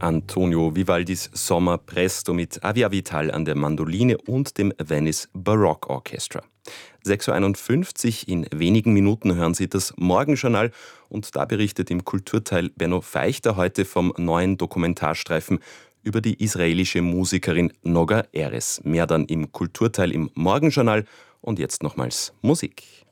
Antonio Vivaldis Sommer Presto mit Avia Vital an der Mandoline und dem Venice Baroque Orchestra. 6.51 Uhr, in wenigen Minuten hören Sie das Morgenjournal und da berichtet im Kulturteil Benno Feichter heute vom neuen Dokumentarstreifen über die israelische Musikerin Noga Erez. Mehr dann im Kulturteil im Morgenjournal und jetzt nochmals Musik.